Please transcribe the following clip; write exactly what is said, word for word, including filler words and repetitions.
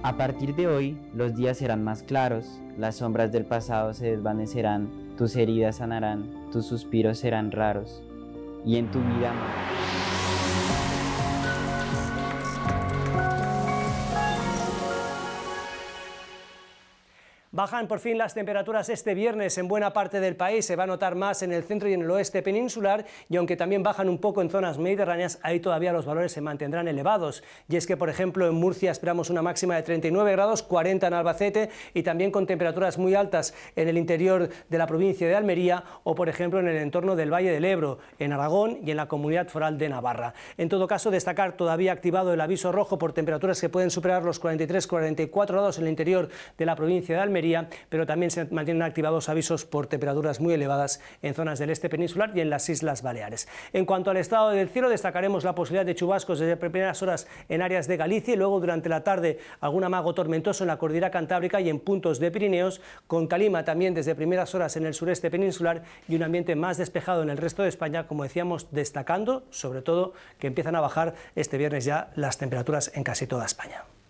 A partir de hoy, los días serán más claros, las sombras del pasado se desvanecerán, tus heridas sanarán, tus suspiros serán raros, y en tu vida bajan por fin las temperaturas este viernes en buena parte del país, se va a notar más en el centro y en el oeste peninsular, y aunque también bajan un poco en zonas mediterráneas, ahí todavía los valores se mantendrán elevados. Y es que, por ejemplo, en Murcia esperamos una máxima de treinta y nueve grados, cuarenta en Albacete, y también con temperaturas muy altas en el interior de la provincia de Almería, o por ejemplo en el entorno del Valle del Ebro, en Aragón y en la Comunidad Foral de Navarra. En todo caso, destacar todavía activado el aviso rojo por temperaturas que pueden superar los cuarenta y tres cuarenta y cuatro grados en el interior de la provincia de Almería, pero también se mantienen activados avisos por temperaturas muy elevadas en zonas del este peninsular y en las Islas Baleares. En cuanto al estado del cielo, destacaremos la posibilidad de chubascos desde primeras horas en áreas de Galicia y luego durante la tarde algún amago tormentoso en la cordillera Cantábrica y en puntos de Pirineos, con calima también desde primeras horas en el sureste peninsular y un ambiente más despejado en el resto de España, como decíamos, destacando sobre todo que empiezan a bajar este viernes ya las temperaturas en casi toda España.